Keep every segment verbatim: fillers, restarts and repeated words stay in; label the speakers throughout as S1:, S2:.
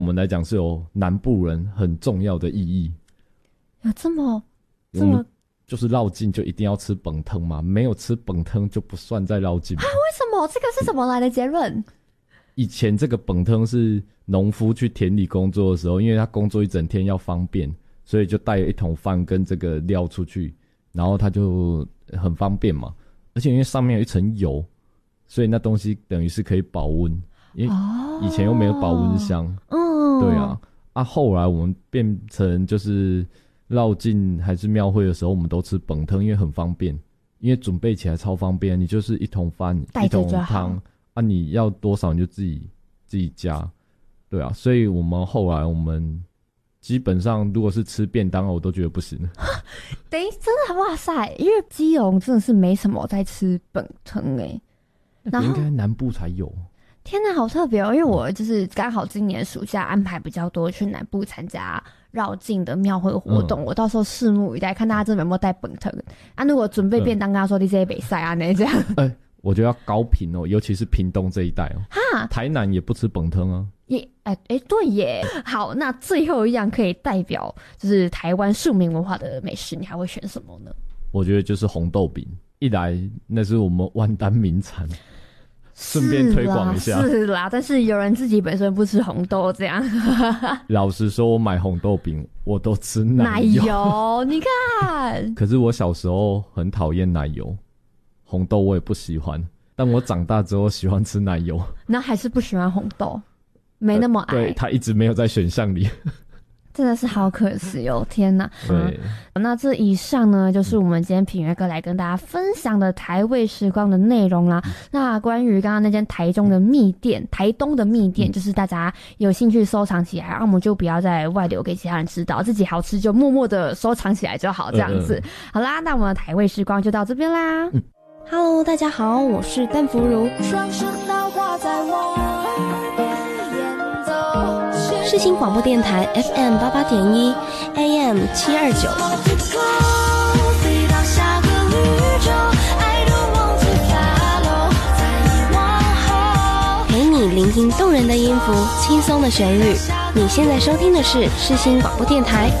S1: 我们来讲是有南部人很重要的意义。
S2: 有这么这么
S1: 就是绕境就一定要吃本汤嘛，没有吃本汤就不算在绕境。
S2: 啊？为什么？这个是怎么来的结论？
S1: 以前这个本汤是农夫去田里工作的时候，因为他工作一整天要方便，所以就带了一桶饭跟这个料出去，然后他就很方便嘛。而且因为上面有一层油，所以那东西等于是可以保温，因为以前又没有保温箱。
S2: 嗯，
S1: 对啊。啊，后来我们变成就是绕境还是庙会的时候，我们都吃本汤，因为很方便，因为准备起来超方便，你就是一桶饭一桶汤啊，你要多少你就自己自己加。对啊，所以我们后来我们基本上如果是吃便当我都觉得不行。
S2: 等于真的哇塞，因为基隆真的是没什么在吃本汤哎，
S1: 那应该南部才有。
S2: 天哪，好特别哦！因为我就是刚好今年暑假安排比较多去南部参加绕境的庙会活动，嗯、我到时候拭目以待，看大家真的有没有带本汤啊！如果准备便当，跟他说你这些北塞啊那这样。
S1: 哎、欸，我觉得要高屏哦，尤其是屏东这一带哦。哈，台南也不吃本汤啊。
S2: 也哎哎、欸，对耶。好，那最后一样可以代表就是台湾庶民文化的美食，你还会选什么呢？
S1: 我觉得就是红豆饼，一来那是我们万丹名产。顺便推广一下，
S2: 是啦，但是有人自己本身不吃红豆，这样。
S1: 老实说，我买红豆饼我都吃奶油，
S2: 奶油你看。
S1: 可是我小时候很讨厌奶油，红豆我也不喜欢，但我长大之后喜欢吃奶油。
S2: 那还是不喜欢红豆，没那么爱。
S1: 呃、对，它一直没有在选项里。
S2: 真的是好可惜哦，天哪！
S1: 对、
S2: 嗯，那这以上呢，就是我们今天品源哥来跟大家分享的台味时光的内容啦。嗯、那关于刚刚那间台中的蜜店，台东的蜜店，嗯、就是大家有兴趣收藏起来，然后我们就不要再外流给其他人知道，自己好吃就默默的收藏起来就好，这样子。嗯嗯好啦，那我们的台味时光就到这边啦。嗯、Hello， 大家好，我是邓福如。双声道挂在我世新广播电台 F M 八八点一 A M 七二九，陪你聆听动人的音符，轻松的旋律。你现在收听的是世新广播电台。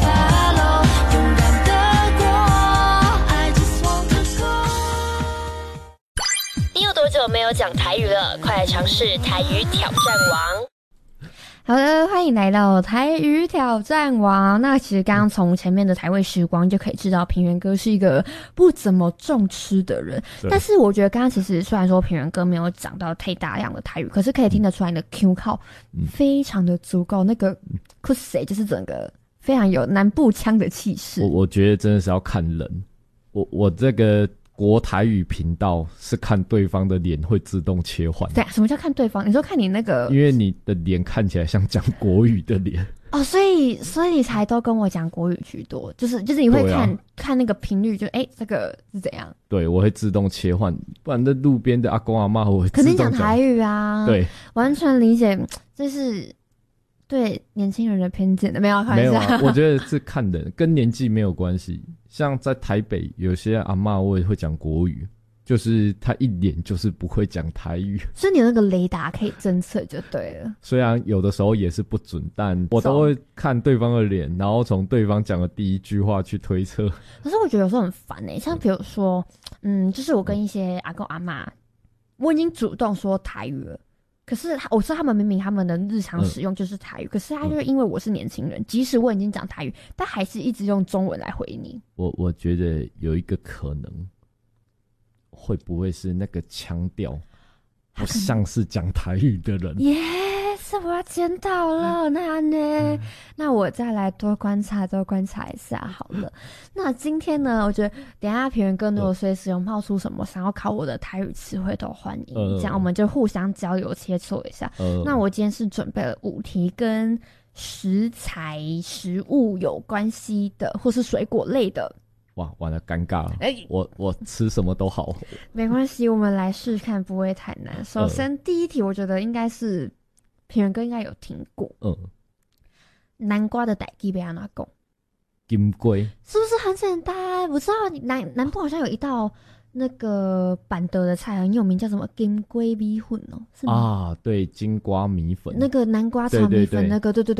S2: 你有多久没有讲台语了？快来尝试台语挑战王。好的，欢迎来到台语挑战王。那其实刚刚从前面的台味时光就可以知道，平原哥是一个不怎么重吃的人。但是我觉得刚刚其实虽然说平原哥没有讲到太大量的台语，可是可以听得出来你的 Q 靠非常的足够，那个 Kusei 就是整个非常有南部腔的气势。
S1: 我我觉得真的是要看人，我我这个。国台语频道是看对方的脸会自动切换。
S2: 对啊，什么叫看对方？你说看你那个，
S1: 因为你的脸看起来像讲国语的脸
S2: 哦，所以所以你才都跟我讲国语居多，就是就是你会看、啊、看那个频率，就哎、欸、这个是怎样？
S1: 对，我会自动切换，不然在路边的阿公阿嬷我会自动讲。
S2: 肯定讲台语啊，
S1: 对，
S2: 完全理解，这是对年轻人的偏见的，没有开玩笑。
S1: 没有啊，我觉得是看人，跟年纪没有关系。像在台北有些阿嬷我也会讲国语，就是他一脸就是不会讲台语，
S2: 所以你有那个雷达可以侦测就对了。
S1: 虽然有的时候也是不准，但我都会看对方的脸，然后从对方讲的第一句话去推测。
S2: 可是我觉得有时候很烦欸，像比如说嗯就是我跟一些阿公阿嬷，我已经主动说台语了，可是我知道他们明明他们的日常使用就是台语、嗯、可是他就是因为我是年轻人、嗯、即使我已经讲台语，但还是一直用中文来回你。
S1: 我我觉得有一个可能会不会是那个腔调不像是讲台语的人。
S2: 耶、yes, 我要捡到了。那呢、嗯、那我再来多观察多观察一下好了。那今天呢，我觉得等一下平原哥如果随时有冒出什么想要考我的台语词汇都欢迎、呃、这样我们就互相交流切磋一下、呃、那我今天是准备了五题跟食材食物有关系的或是水果类的。
S1: 哇，完了，尴尬了！欸、我我吃什么都好，
S2: 没关系，我们来试看，不会太难。首先，第一题，我觉得应该是平原哥应该有听过，嗯，南瓜的代志要怎么讲？
S1: 金龟
S2: 是不是很简单？我知道南南部好像有一道那个板德的菜很有名，叫什么金龟米粉哦？是吗？
S1: 啊，对，金瓜米粉，
S2: 那个南瓜炒米粉，那个对对